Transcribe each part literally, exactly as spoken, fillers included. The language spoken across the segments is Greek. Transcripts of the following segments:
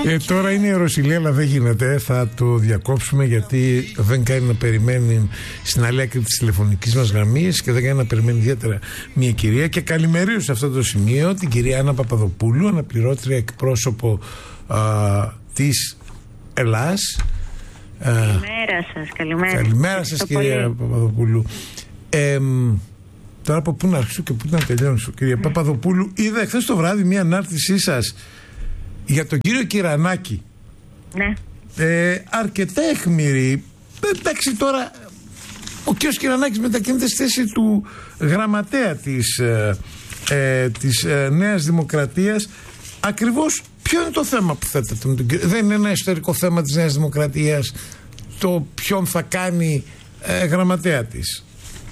Ε, τώρα είναι η Ρωσιλία, αλλά δεν γίνεται. Θα το διακόψουμε γιατί δεν κάνει να περιμένει στην άλλη άκρη της τηλεφωνικής μας γραμμής και δεν κάνει να περιμένει ιδιαίτερα μια κυρία. Και καλημερίζω σε αυτό το σημείο την κυρία Άννα Παπαδοπούλου, αναπληρώτρια εκπρόσωπο α, της Ελλάς. Καλημέρα σας, καλημέρα. Καλημέρα σας, κυρία πολύ. Παπαδοπούλου. Ε, τώρα από πού να αρχίσω και πού να τελειώσω, κυρία Παπαδοπούλου. Είδα χθες το βράδυ μια ανάρτησή σας για τον κύριο Κυρανάκη. Ναι. Ε, αρκετά αιχμηρή. Εντάξει, τώρα ο κύριος Κυρανάκης μετακινείται στη θέση του γραμματέα της, ε, ε, της ε, Νέας Δημοκρατίας. Ακριβώς ποιο είναι το θέμα που θέτεται με τον κύριο? Δεν είναι ένα εσωτερικό θέμα της Νέας Δημοκρατίας το ποιον θα κάνει ε, γραμματέα της?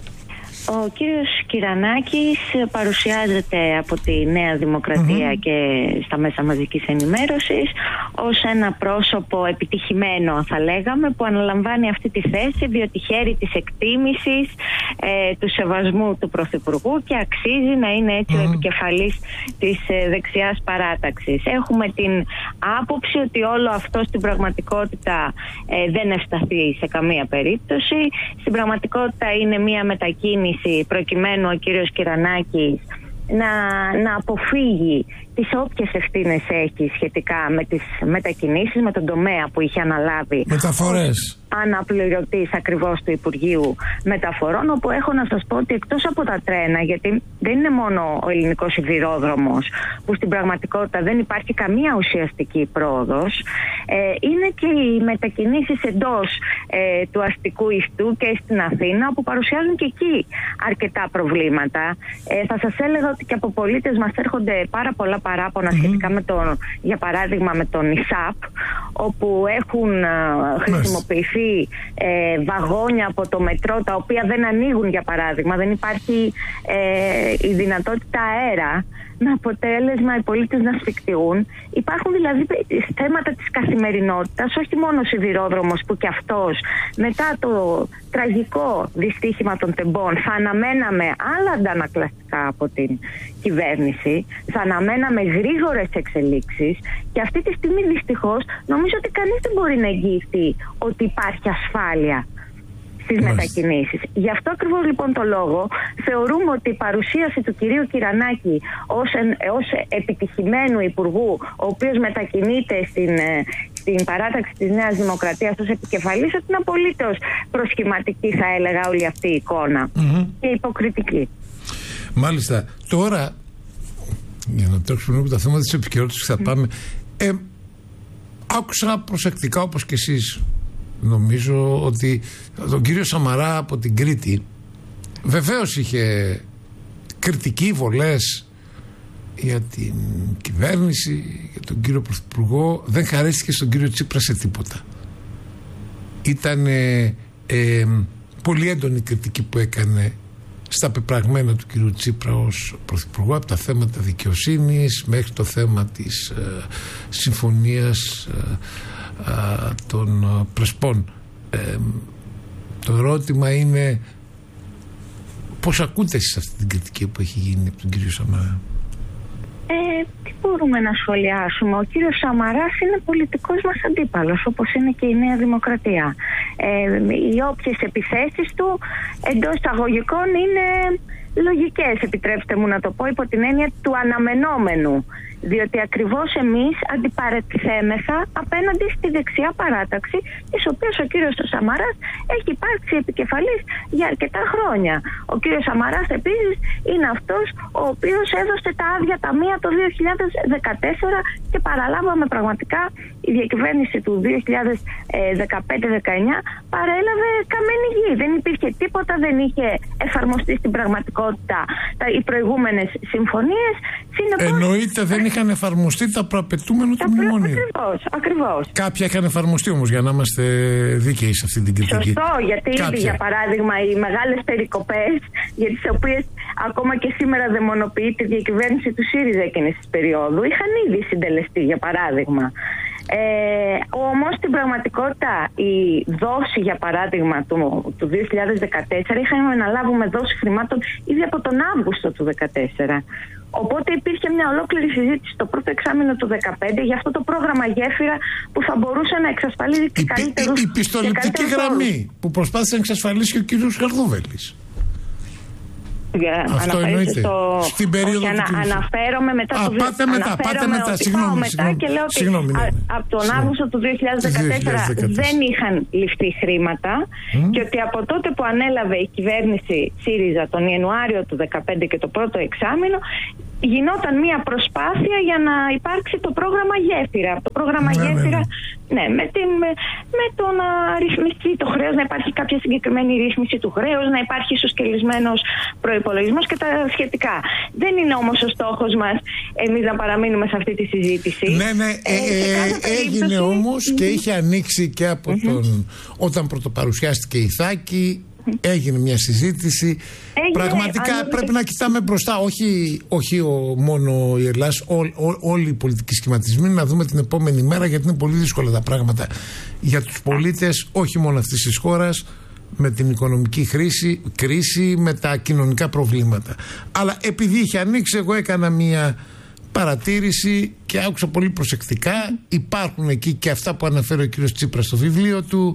Ο κύριος Κυρανάκης παρουσιάζεται από τη Νέα Δημοκρατία mm-hmm. και στα μέσα μαζικής ενημέρωσης ως ένα πρόσωπο επιτυχημένο, θα λέγαμε, που αναλαμβάνει αυτή τη θέση διότι χαίρει της εκτίμησης, ε, του σεβασμού του Πρωθυπουργού και αξίζει να είναι έτσι mm-hmm. ο επικεφαλής της ε, δεξιάς παράταξης. Έχουμε την άποψη ότι όλο αυτό στην πραγματικότητα ε, δεν ευσταθεί σε καμία περίπτωση. Στην πραγματικότητα είναι μια μετακίνηση προκειμένου ο κύριος Κυρανάκης να, να αποφύγει τις όποιες ευθύνες έχει σχετικά με τις μετακινήσεις, με τον τομέα που είχε αναλάβει. Μεταφορές. Αναπληρωτής ακριβώς του Υπουργείου Μεταφορών, όπου έχω να σας πω ότι εκτός από τα τρένα, γιατί δεν είναι μόνο ο ελληνικός σιδηρόδρομος που στην πραγματικότητα δεν υπάρχει καμία ουσιαστική πρόοδος, ε, είναι και οι μετακινήσεις εντός ε, του αστικού ιστού και στην Αθήνα, που παρουσιάζουν και εκεί αρκετά προβλήματα. Ε, θα σας έλεγα ότι και από πολίτες μας έρχονται πάρα πολλά παράπονα mm-hmm. σχετικά με τον, για παράδειγμα με τον ΙΣΑΠ, όπου έχουν ε, χρησιμοποιηθεί Ε, βαγόνια από το μετρό τα οποία δεν ανοίγουν, για παράδειγμα. Δεν υπάρχει ε, η δυνατότητα αέρα, με αποτέλεσμα οι πολίτες να σφικτιούν. Υπάρχουν δηλαδή θέματα της καθημερινότητας, όχι μόνο ο σιδηρόδρομος που και αυτός μετά το τραγικό δυστύχημα των τεμπών θα αναμέναμε άλλα αντανακλαστικά από την κυβέρνηση, θα αναμέναμε γρήγορες εξελίξεις και αυτή τη στιγμή δυστυχώς νομίζω ότι κανείς δεν μπορεί να εγγυηθεί ότι υπάρχει ασφάλεια στις μετακινήσεις. Γι' αυτό ακριβώς λοιπόν το λόγο θεωρούμε ότι η παρουσίαση του κυρίου Κυρανάκη ως, ως επιτυχημένου υπουργού, ο οποίος μετακινείται στην, στην παράταξη της Νέας Δημοκρατίας ως επικεφαλής, ότι είναι απολύτως προσχηματική, θα έλεγα, όλη αυτή η εικόνα mm-hmm. και υποκριτική. Μάλιστα. Τώρα, για να τρέξουμε λίγο τα θέματα της επικαιρότητας, θα mm. πάμε. Ε, άκουσα προσεκτικά, όπως και εσείς, νομίζω, ότι τον κύριο Σαμαρά από την Κρήτη βεβαίως είχε κριτική, βολές για την κυβέρνηση, για τον κύριο Πρωθυπουργό. Δεν χαρίστηκε στον κύριο Τσίπρα σε τίποτα. Ήταν ε, ε, πολύ έντονη κριτική που έκανε στα πεπραγμένα του κύριου Τσίπρα ως Πρωθυπουργό, από τα θέματα δικαιοσύνης μέχρι το θέμα της ε, συμφωνίας ε, ε, των ε, Πρεσπών. Ε, το ερώτημα είναι πώς ακούτε εσείς αυτή την κριτική που έχει γίνει από τον κύριο Σαμαρά? Ε, τι μπορούμε να σχολιάσουμε? Ο κύριος Σαμαράς είναι πολιτικός μας αντίπαλος, όπως είναι και η Νέα Δημοκρατία. Ε, οι όποιες επιθέσεις του εντός εισαγωγικών είναι λογικές, επιτρέψτε μου να το πω, υπό την έννοια του αναμενόμενου. Διότι ακριβώς εμείς αντιπαρατηθέμεθα απέναντι στη δεξιά παράταξη, της οποίας ο κύριος Σαμαράς έχει υπάρξει επικεφαλής για αρκετά χρόνια. Ο κύριος Σαμαράς επίσης είναι αυτός ο οποίος έδωσε τα άδεια ταμεία το δύο χιλιάδες δεκατέσσερα και παραλάβαμε πραγματικά η διακυβέρνηση του δύο χιλιάδες δεκαπέντε δεκαεννιά παρέλαβε καμένη γη. Δεν υπήρχε τίποτα, δεν είχε εφαρμοστεί στην πραγματικότητα οι προηγούμενες συμφωνίες. Συνεπώς, εννοείται δεν είχαν εφαρμοστεί τα προαπαιτούμενα του μνημονίου. Ακριβώς, ακριβώς. Κάποια είχαν εφαρμοστεί όμως, για να είμαστε δίκαιοι σε αυτή την κριτική. Σωστό, γιατί ήδη, για παράδειγμα, οι μεγάλες περικοπές, για τις οποίες ακόμα και σήμερα δαιμονοποιείται η διακυβέρνηση του ΣΥΡΙΖΑ εκείνης της περίοδου, είχαν ήδη συντελεστεί, για παράδειγμα. Ε, όμως στην πραγματικότητα η δόση, για παράδειγμα, του, του δύο χιλιάδες δεκατέσσερα είχαμε να λάβουμε δόση χρημάτων ήδη από τον Αύγουστο του δύο χιλιάδες δεκατέσσερα. Οπότε υπήρχε μια ολόκληρη συζήτηση το πρώτο εξάμηνο του δύο χιλιάδες δεκαπέντε για αυτό το πρόγραμμα Γέφυρα που θα μπορούσε να εξασφαλίζει και καλύτερους. Η, η, η πιστοληπτική γραμμή που προσπάθησε να εξασφαλίσει και ο κύριος Χαρδούβελης. Αυτό εννοείται. Στο... Στην περίοδο όχι, του ανα... Αναφέρομαι μετά Α, το πάτε μετά, πάτε μετά, συγγνώμη, μετά συγγνώμη, και λέω ότι συγγνώμη, ναι. από τον Αύγουστο του δύο χιλιάδες δεκατέσσερα δεν είχαν ληφθεί χρήματα mm. και ότι από τότε που ανέλαβε η κυβέρνηση ΣΥΡΙΖΑ τον Ιανουάριο του δύο χιλιάδες δεκαπέντε και το πρώτο εξάμηνο γινόταν μια προσπάθεια για να υπάρξει το πρόγραμμα Γέφυρα. Το πρόγραμμα ναι, Γέφυρα, ναι, ναι με, την, με, με το να ρυθμιστεί το χρέος, να υπάρχει κάποια συγκεκριμένη ρύθμιση του χρέους, να υπάρχει ισοσκελισμένος προϋπολογισμός και τα σχετικά. Δεν είναι όμως ο στόχος μας εμείς να παραμείνουμε σε αυτή τη συζήτηση. Ναι, ναι, ε, ε, ε, έγινε όμως mm-hmm. και είχε ανοίξει και από mm-hmm. τον. Όταν πρωτοπαρουσιάστηκε η Θάκη. Έγινε μια συζήτηση. Έγινε, Πραγματικά αν... πρέπει να κοιτάμε μπροστά. Όχι, όχι ο, μόνο η Ελλάδα, όλοι οι πολιτικοί σχηματισμοί, να δούμε την επόμενη μέρα, γιατί είναι πολύ δύσκολα τα πράγματα για τους πολίτες, όχι μόνο αυτής της χώρας, με την οικονομική χρήση, κρίση, με τα κοινωνικά προβλήματα. Αλλά επειδή είχε ανοίξει, εγώ έκανα μια παρατήρηση και άκουσα πολύ προσεκτικά. Υπάρχουν εκεί και αυτά που αναφέρει ο κύριος Τσίπρας στο βιβλίο του.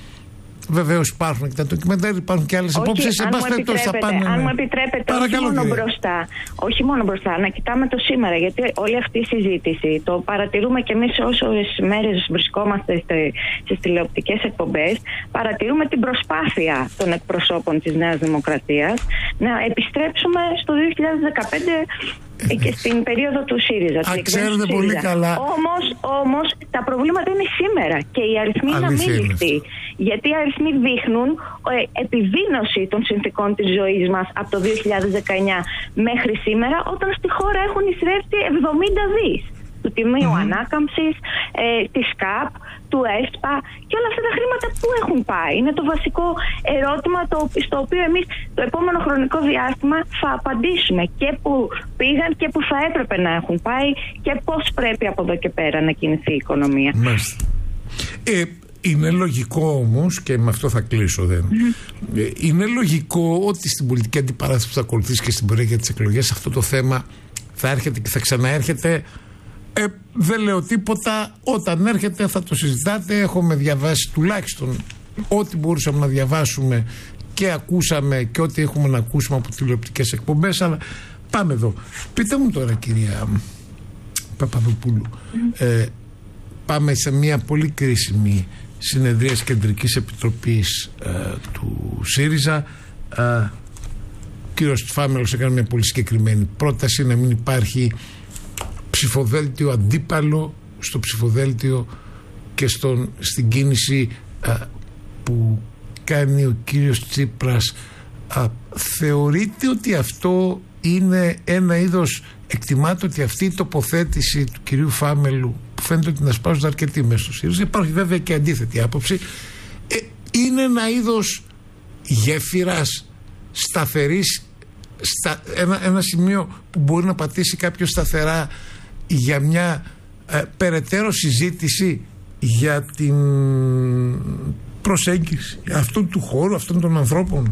Βεβαίως υπάρχουν και τα ντοκιμεντάρ, υπάρχουν και άλλες απόψεις. Αν, αν μου επιτρέπετε, όχι μόνο μπροστά, όχι μόνο μπροστά, να κοιτάμε το σήμερα. Γιατί όλη αυτή η συζήτηση το παρατηρούμε και εμείς όσες μέρες βρισκόμαστε στις τηλεοπτικές εκπομπές. Παρατηρούμε την προσπάθεια των εκπροσώπων της Νέας Δημοκρατίας να επιστρέψουμε στο δύο χιλιάδες δεκαπέντε και στην περίοδο του ΣΥΡΙΖΑ. Α, ξέρετε πολύ καλά. Όμως, όμως τα προβλήματα είναι σήμερα και οι αριθμοί είναι αμήλικτοι. Γιατί οι αριθμοί δείχνουν ε, επιδείνωση των συνθηκών της ζωής μας από το δύο χιλιάδες δεκαεννιά μέχρι σήμερα, όταν στη χώρα έχουν εισρεύσει εβδομήντα δις του Τιμίου mm-hmm. Ανάκαμψης, ε, της ΚΑΠ, του ΕΣΠΑ και όλα αυτά τα χρήματα που έχουν πάει. Είναι το βασικό ερώτημα το, στο οποίο εμείς το επόμενο χρονικό διάστημα θα απαντήσουμε, και που πήγαν και που θα έπρεπε να έχουν πάει και πώς πρέπει από εδώ και πέρα να κινηθεί η οικονομία. Μάλιστα. Ε, είναι λογικό όμως, και με αυτό θα κλείσω, δεν. Mm-hmm. Ε, είναι λογικό ότι στην πολιτική αντιπαράθεση που θα ακολουθήσει και στην πορεία για τις εκλογές αυτό το θέμα θα έρχεται και θα ξαναέρχεται. Ε, δεν λέω τίποτα. Όταν έρχεται θα το συζητάτε. Έχουμε διαβάσει τουλάχιστον ό,τι μπορούσαμε να διαβάσουμε και ακούσαμε και ό,τι έχουμε να ακούσουμε από τηλεοπτικές εκπομπές. Αλλά πάμε εδώ. Πείτε μου τώρα, κυρία Παπαδοπούλου, mm. ε, πάμε σε μια πολύ κρίσιμη συνεδρία της Κεντρικής Επιτροπής ε, του ΣΥΡΙΖΑ. Ε, ο κύριος Φάμελος έκανε μια πολύ συγκεκριμένη πρόταση να μην υπάρχει ψηφοδέλτιο αντίπαλο στο ψηφοδέλτιο και στον, στην κίνηση α, που κάνει ο κύριος Τσίπρας. Α, θεωρείτε ότι αυτό είναι ένα είδος, εκτιμάτε ότι αυτή η τοποθέτηση του κυρίου Φάμελου, που φαίνεται ότι να σπάζουν αρκετοί μέσα στο ΣΥΡΙΖΑ, υπάρχει βέβαια και αντίθετη άποψη, ε, είναι ένα είδος γέφυρας σταθερής, στα, ένα, ένα σημείο που μπορεί να πατήσει κάποιος σταθερά για μια ε, περαιτέρω συζήτηση για την προσέγγιση αυτού του χώρου, αυτών των ανθρώπων?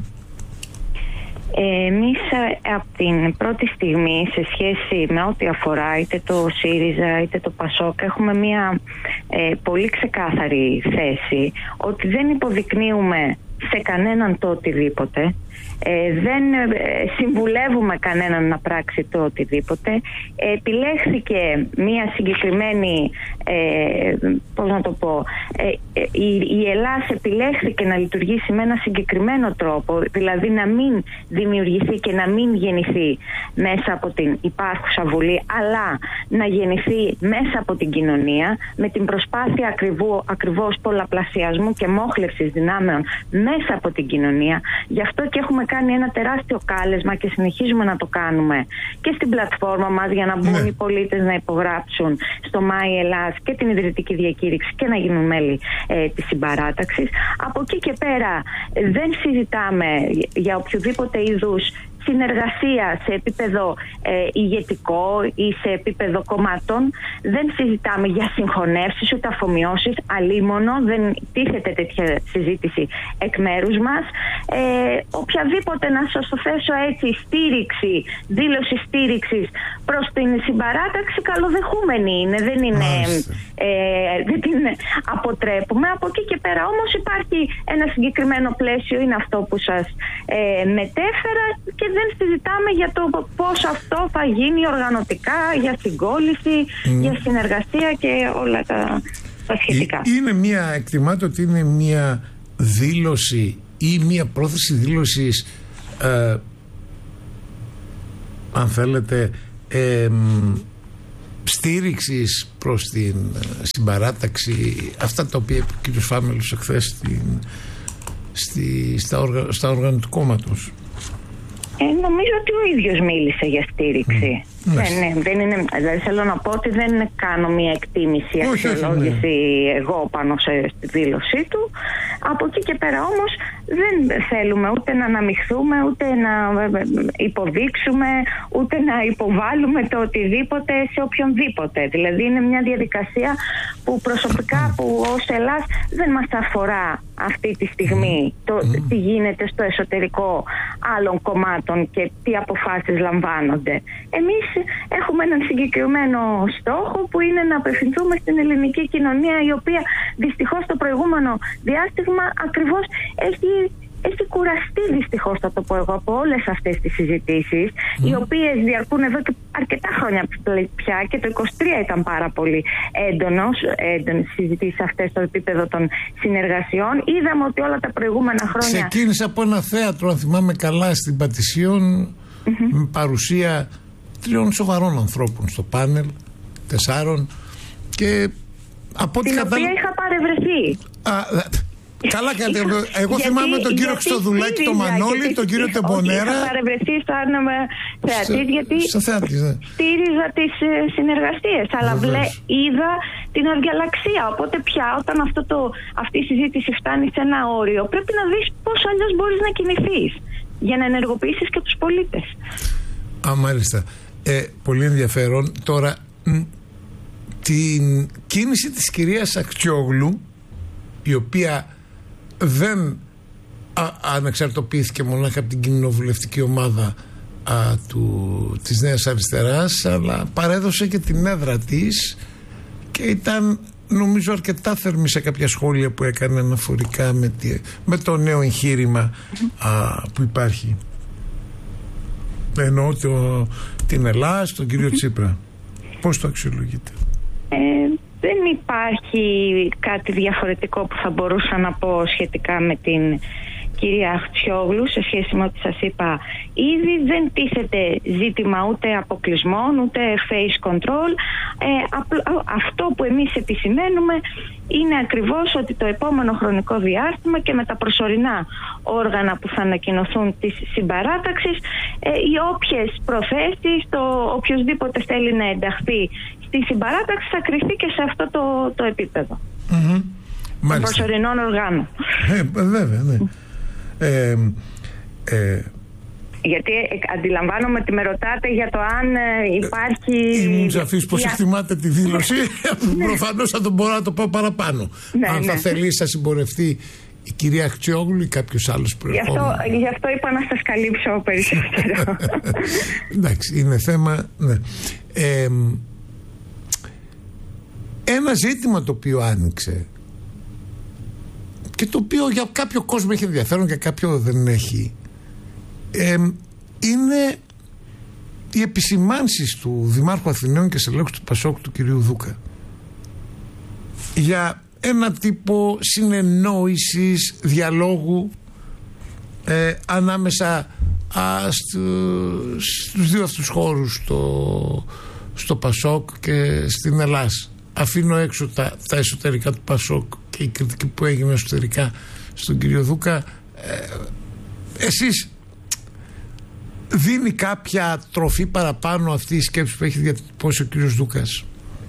Εμείς από την πρώτη στιγμή, σε σχέση με ό,τι αφορά είτε το ΣΥΡΙΖΑ είτε το ΠΑΣΟΚ, έχουμε μια ε, πολύ ξεκάθαρη θέση ότι δεν υποδεικνύουμε σε κανέναν το οτιδήποτε, ε, δεν ε, συμβουλεύουμε κανέναν να πράξει το οτιδήποτε. Ε, επιλέχθηκε μια συγκεκριμένη, ε, πώς να το πω, ε, ε, η, η Ελλάδα επιλέχθηκε να λειτουργήσει με ένα συγκεκριμένο τρόπο, δηλαδή να μην δημιουργηθεί και να μην γεννηθεί μέσα από την υπάρχουσα Βουλή, αλλά να γεννηθεί μέσα από την κοινωνία, με την προσπάθεια ακριβού, ακριβώς πολλαπλασιασμού και μόχλευσης δυνάμεων μέσα από την κοινωνία. Γι' αυτό και έχουμε κάνει ένα τεράστιο κάλεσμα και συνεχίζουμε να το κάνουμε και στην πλατφόρμα μας, για να μπουν ναι. οι πολίτες να υπογράψουν στο Μάη Ελλάς και την ιδρυτική διακήρυξη και να γίνουν μέλη ε, της συμπαράταξης. Από εκεί και πέρα δεν συζητάμε για οποιοδήποτε είδους συνεργασία σε επίπεδο ε, ηγετικό ή σε επίπεδο κομμάτων. Δεν συζητάμε για συγχωνεύσεις ούτε αφομοιώσεις, αλίμονο, δεν τίθεται τέτοια συζήτηση εκ μέρους μας. Ε, οποιαδήποτε, να σας το θέσω έτσι, στήριξη, δήλωση στήριξης προς την συμπαράταξη καλοδεχούμενη είναι, δεν είναι, ε, δεν την αποτρέπουμε. Από εκεί και πέρα όμως υπάρχει ένα συγκεκριμένο πλαίσιο, είναι αυτό που σας ε, μετέφερα, και δεν συζητάμε για το πώς αυτό θα γίνει οργανωτικά, για συγκόλληση, mm. για συνεργασία και όλα τα, τα σχετικά. Είναι μια, εκτιμάται ότι είναι μια δήλωση ή μια πρόθεση δήλωσης, ε, αν θέλετε, ε, στήριξης προς την συμπαράταξη, αυτά τα οποία είπε ο κ. Φάμελος εχθές στην, στη, στα, οργα, στα όργανα του κόμματος. Ε, νομίζω ότι ο ίδιος μίλησε για στήριξη. Mm. Ναι, ναι, δεν είναι, δηλαδή θέλω να πω ότι δεν κάνω μια εκτίμηση, αξιολόγηση ναι. εγώ πάνω σε, στη δήλωσή του. Από εκεί και πέρα όμως δεν θέλουμε ούτε να αναμειχθούμε, ούτε να υποδείξουμε, ούτε να υποβάλουμε το οτιδήποτε σε οποιονδήποτε. Δηλαδή είναι μια διαδικασία που προσωπικά, που ως Ελλάς δεν μας αφορά αυτή τη στιγμή το mm. τι γίνεται στο εσωτερικό άλλων κομμάτων και τι αποφάσεις λαμβάνονται. Εμείς έχουμε έναν συγκεκριμένο στόχο, που είναι να απευθυνθούμε στην ελληνική κοινωνία, η οποία δυστυχώς το προηγούμενο διάστημα ακριβώς έχει, έχει κουραστεί, δυστυχώς θα το πω εγώ, από όλες αυτές τις συζητήσεις, mm. οι οποίες διαρκούν εδώ και αρκετά χρόνια πια, και το είκοσι τρία ήταν πάρα πολύ έντονος, έντονες συζητήσεις αυτές στο επίπεδο των συνεργασιών. Είδαμε ότι όλα τα προηγούμενα χρόνια... Ξεκίνησε από ένα θέατρο, αν θυμάμαι καλά, στην Πατησίων, mm-hmm. με παρουσία τριών σοβαρών ανθρώπων στο πάνελ, τεσσάρων, και από την οποία κατα... είχα παρευρεθεί. Α, καλά κάνετε. Εγώ γιατί, θυμάμαι τον κύριο Χριστοδουλάκη, τον Μανώλη, γιατί, τον κύριο Τεμπονέρα. Είχα παρευρεθεί σαν θεατής, γιατί θεατής, ναι. στήριζα τις ε, συνεργασίες, αλλά βλέ, είδα την αδιαλαξία. Οπότε πια όταν αυτό το, αυτή η συζήτηση φτάνει σε ένα όριο, πρέπει να δεις πώς αλλιώς μπορείς να κινηθείς για να ενεργοποιήσεις και τους πολίτες. Α, μάλιστα. Ε, πολύ ενδιαφέρον. Τώρα, μ, την κίνηση της κυρίας Ακτιόγλου, η οποία δεν α, ανεξαρτοποιήθηκε μονάχα από την κοινοβουλευτική ομάδα α, του, της Νέας Αριστεράς, αλλά παρέδωσε και την έδρα της, και ήταν, νομίζω, αρκετά θερμή σε κάποια σχόλια που έκανε αναφορικά με, τη, με το νέο εγχείρημα α, που υπάρχει. Εννοώ το, την Ελλάδα, τον κύριο Τσίπρα. Πώς το αξιολογείτε? Ε, δεν υπάρχει κάτι διαφορετικό που θα μπορούσα να πω σχετικά με την κυρία Αχτσιόγλου σε σχέση με ό,τι σας είπα ήδη. Δεν τίθεται ζήτημα ούτε αποκλεισμών ούτε face control. Ε, αυτό που εμείς επισημαίνουμε είναι ακριβώς ότι το επόμενο χρονικό διάστημα και με τα προσωρινά όργανα που θα ανακοινωθούν της συμπαράταξης, ε, οι όποιες προθέσεις, το οποιοσδήποτε θέλει να ενταχθεί στη συμπαράταξη θα κριθεί και σε αυτό το, το επίπεδο mm-hmm. των προσωρινών οργάνων. Ε, βέβαια, ναι. Ε, ε, Γιατί αντιλαμβάνομαι ότι με ρωτάτε για το αν υπάρχει... Ήμουν σαφής πως εκτιμάτε τη δήλωση. Προφανώς θα τον μπορώ να το πω παραπάνω. Ναι, αν ναι. θα θελήσει να συμπορευτεί η κυρία Αχτσιόγλου ή κάποιος άλλος προερχόμενος. Γι' αυτό, γι' αυτό είπα να σας καλύψω περισσότερο. Εντάξει, είναι θέμα... Ναι. Ε, ένα ζήτημα το οποίο άνοιξε και το οποίο για κάποιο κόσμο έχει ενδιαφέρον και κάποιο δεν έχει, ε, είναι οι επισημάνσεις του Δημάρχου Αθηναίων και στελέχους του Πασόκ, του κυρίου Δούκα, για ένα τύπο συνεννόησης, διαλόγου ε, ανάμεσα α, στου, στους δύο αυτούς χώρους, στο, στο Πασόκ και στην Ελλάδα. Αφήνω έξω τα, τα εσωτερικά του Πασόκ και η κριτική που έγινε εσωτερικά στον κύριο Δούκα. Ε, εσείς δίνει κάποια τροφή παραπάνω αυτή η σκέψη που έχει διατυπώσει ο κύριος Δούκας?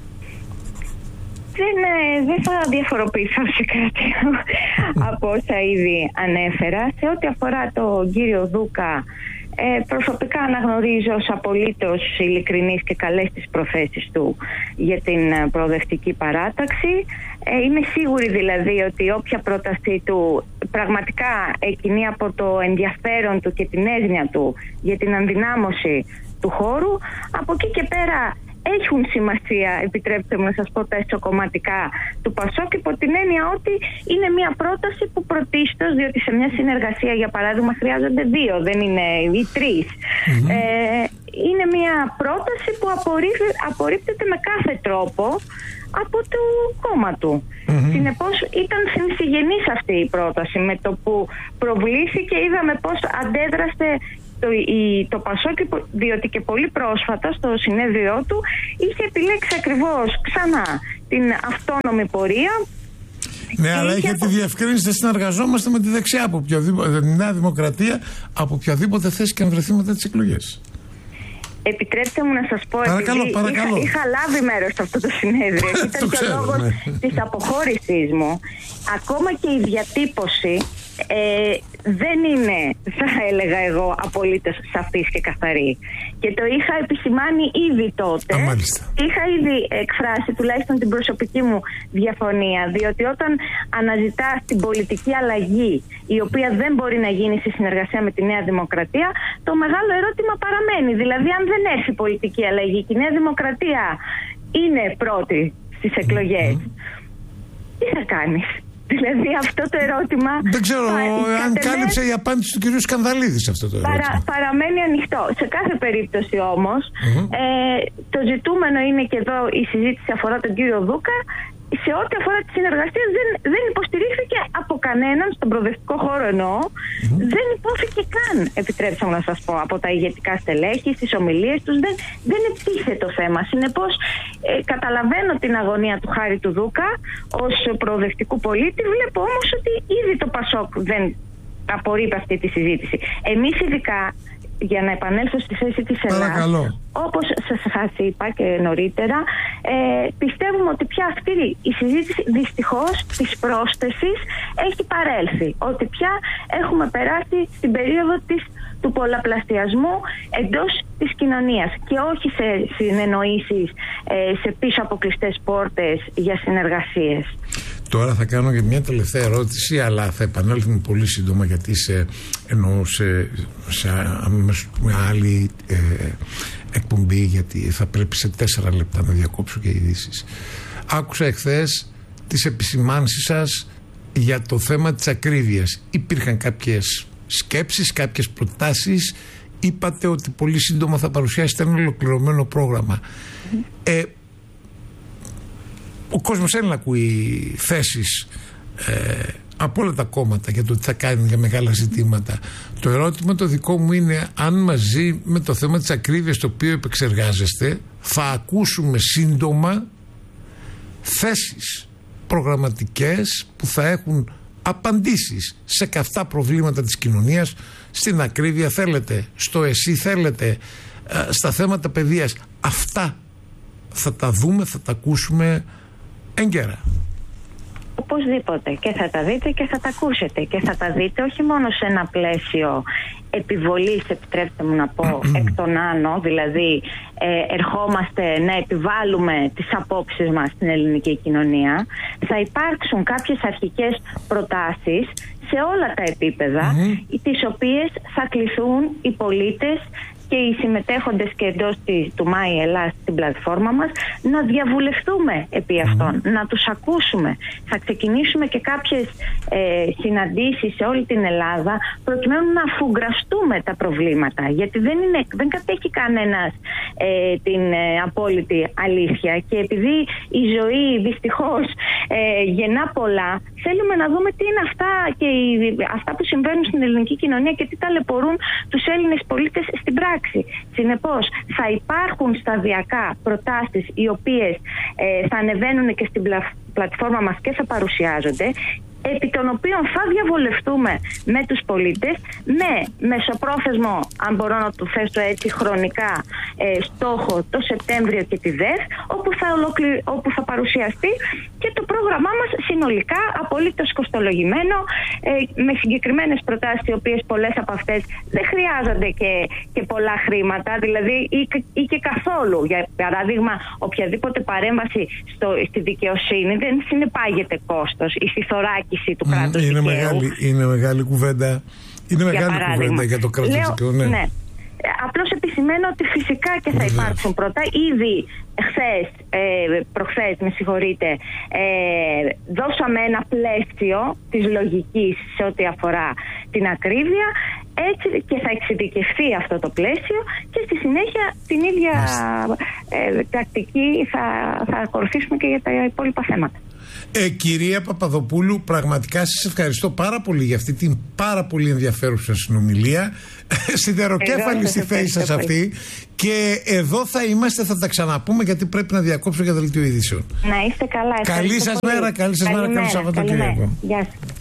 Δεν, δεν θα διαφοροποιηθώ σε κάτι από όσα ήδη ανέφερα. Σε ό,τι αφορά τον κύριο Δούκα, Ε, προσωπικά αναγνωρίζω ως απολύτως ειλικρινής και καλές τις προθέσεις του για την προοδευτική παράταξη. Ε, είμαι σίγουρη δηλαδή ότι όποια πρότασή του πραγματικά εκκινεί από το ενδιαφέρον του και την έγνοια του για την ενδυνάμωση του χώρου, από εκεί και πέρα έχουν σημασία, επιτρέψτε μου να σας πω, τα εσωκομματικά του ΠΑΣΟΚ, υπό την έννοια ότι είναι μια πρόταση που πρωτίστως, διότι σε μια συνεργασία για παράδειγμα χρειάζονται δύο, δεν είναι οι τρεις. Mm-hmm. Ε, είναι μια πρόταση που απορρίπτεται με κάθε τρόπο από το κόμμα του. Mm-hmm. Συνεπώς ήταν συνθυγενής αυτή η πρόταση. Με το που προβλήθηκε είδαμε πώς αντέδρασε Το, η, το ΠΑΣΟΚ, διότι και πολύ πρόσφατα στο συνέδριό του είχε επιλέξει ακριβώς ξανά την αυτόνομη πορεία. Ναι, αλλά είχε τη διευκρίνηση, δεν συνεργαζόμαστε με τη δεξιά, από οποιοδήποτε, τη Νέα Δημοκρατία, από οποιαδήποτε θέση και αν βρεθεί μετά τις εκλογές. Επιτρέψτε μου να σας πω, παρακαλώ, επειδή παρακαλώ. Είχα, είχα λάβει μέρος σε αυτό το συνέδριο και ήταν και ο λόγος ναι. της αποχώρησής μου. Ακόμα και η διατύπωση ε, δεν είναι, θα έλεγα εγώ, απολύτως σαφής και καθαρή. Και το είχα επισημάνει ήδη τότε. Α, είχα ήδη εκφράσει τουλάχιστον την προσωπική μου διαφωνία, διότι όταν αναζητάς την πολιτική αλλαγή, η οποία δεν μπορεί να γίνει σε συνεργασία με τη Νέα Δημοκρατία, το μεγάλο ερώτημα παραμένει. Δηλαδή, αν δεν έρθει πολιτική αλλαγή και η Νέα Δημοκρατία είναι πρώτη στις εκλογές, mm-hmm. τι θα κάνεις? Δηλαδή αυτό το ερώτημα... Δεν ξέρω αν κατεμέ... κάλυψε η απάντηση του κυρίου Σκανδαλίδη σε αυτό το ερώτημα. Παρα, παραμένει ανοιχτό. Σε κάθε περίπτωση όμως, mm-hmm. ε, το ζητούμενο είναι, και εδώ η συζήτηση αφορά τον κύριο Δούκα, σε ό,τι αφορά τη συνεργασία δεν, δεν υποστηρίχθηκε από κανέναν, στον προοδευτικό χώρο εννοώ, mm-hmm. δεν υπόθηκε καν, επιτρέψτε μου να σας πω, από τα ηγετικά στελέχη, στις ομιλίες τους, δεν, δεν επίθε το θέμα. Συνεπώς, ε, καταλαβαίνω την αγωνία του Χάρη του Δούκα ως προοδευτικού πολίτη, βλέπω όμως ότι ήδη το ΠΑΣΟΚ δεν απορρίπτει αυτή τη συζήτηση. Εμείς ειδικά, για να επανέλθω στη θέση της Ελλάδας, όπως σας είπα και νωρίτερα, ε, πιστεύουμε ότι πια αυτή η συζήτηση δυστυχώς της πρόσθεσης έχει παρέλθει. Ότι πια έχουμε περάσει στην περίοδο της, του πολλαπλασιασμού εντός της κοινωνίας και όχι σε συνεννοήσεις ε, σε πίσω από κλειστές πόρτες για συνεργασίες. Τώρα θα κάνω και μια τελευταία ερώτηση, αλλά θα επανέλθουμε πολύ σύντομα, γιατί σε, εννοώ σε, σε μια άλλη ε, εκπομπή, γιατί θα πρέπει σε τέσσερα λεπτά να διακόψω και ειδήσεις. Άκουσα εχθές τις επισημάνσεις σας για το θέμα της ακρίβειας. Υπήρχαν κάποιες σκέψεις, κάποιες προτάσεις. Είπατε ότι πολύ σύντομα θα παρουσιάσετε ένα ολοκληρωμένο πρόγραμμα. Mm. Ε, ο κόσμος θέλει να ακούει θέσεις ε, από όλα τα κόμματα για το τι θα κάνει για μεγάλα ζητήματα. Το ερώτημα το δικό μου είναι αν μαζί με το θέμα της ακρίβειας το οποίο επεξεργάζεστε θα ακούσουμε σύντομα θέσεις προγραμματικές που θα έχουν απαντήσεις σε καυτά προβλήματα της κοινωνίας, στην ακρίβεια θέλετε, στο εσύ θέλετε, ε, στα θέματα παιδείας. Αυτά θα τα δούμε, θα τα ακούσουμε έγκαιρα. Οπωσδήποτε, και θα τα δείτε και θα τα ακούσετε, και θα τα δείτε όχι μόνο σε ένα πλαίσιο επιβολής, επιτρέψτε μου να πω, εκ των άνω, δηλαδή ε, ερχόμαστε να επιβάλλουμε τις απόψεις μας στην ελληνική κοινωνία. Θα υπάρξουν κάποιες αρχικές προτάσεις σε όλα τα επίπεδα, mm-hmm. τις οποίες θα κληθούν οι πολίτες και οι συμμετέχοντες και εντός της, του ΜΑΗ Ελλάς στην πλατφόρμα μας να διαβουλευτούμε επί αυτών, mm. να τους ακούσουμε. Θα ξεκινήσουμε και κάποιες ε, συναντήσεις σε όλη την Ελλάδα προκειμένου να αφουγκραστούμε τα προβλήματα, γιατί δεν, είναι, δεν κατέχει κανένας ε, την ε, απόλυτη αλήθεια, και επειδή η ζωή δυστυχώς ε, γεννά πολλά, θέλουμε να δούμε τι είναι αυτά, και οι, αυτά που συμβαίνουν στην ελληνική κοινωνία και τι ταλαιπωρούν τους Έλληνες πολίτες στην πράξη. Συνεπώς, θα υπάρχουν σταδιακά προτάσεις οι οποίες ε, θα ανεβαίνουν και στην πλα, πλατφόρμα μας και θα παρουσιάζονται. επί των οποίων θα διαβολευτούμε με τους πολίτες, με μεσοπρόθεσμο, αν μπορώ να το θέσω έτσι χρονικά, ε, στόχο το Σεπτέμβριο και τη ΔΕΘ, όπου θα, ολοκλη... όπου θα παρουσιαστεί και το πρόγραμμά μας συνολικά, απολύτως κοστολογημένο, ε, με συγκεκριμένες προτάσεις, οι οποίες πολλές από αυτές δεν χρειάζονται και, και πολλά χρήματα, δηλαδή ή, ή και καθόλου. Για παράδειγμα, οποιαδήποτε παρέμβαση στο, στη δικαιοσύνη δεν συνεπάγεται κόστος, η θωράκιση του κράτους είναι δικαίου. Μεγάλη, είναι μεγάλη κουβέντα. Είναι για μεγάλη παράδειγμα. κουβέντα για το κράτος δικαίου, ναι. ναι. Απλώς επισημαίνω ότι φυσικά και θα υπάρξουν πρώτα. Ήδη χθες, ε, προχθές, με συγχωρείτε, ε, δώσαμε ένα πλαίσιο της λογικής σε ό,τι αφορά την ακρίβεια. Έτσι και θα εξειδικευθεί αυτό το πλαίσιο και στη συνέχεια την ίδια ε, τακτική θα, θα ακολουθήσουμε και για τα υπόλοιπα θέματα. Ε, κυρία Παπαδοπούλου, πραγματικά σας ευχαριστώ πάρα πολύ για αυτή την πάρα πολύ ενδιαφέρουσα συνομιλία. Σιδεροκέφαλη στη θέση σας αυτή. Και εδώ θα είμαστε, θα τα ξαναπούμε, γιατί πρέπει να διακόψω για δελτίο ειδήσεων. Να είστε καλά. Καλή σας μέρα, καλή σας μέρα, καλό Σαββατοκύριακο. Γεια σας.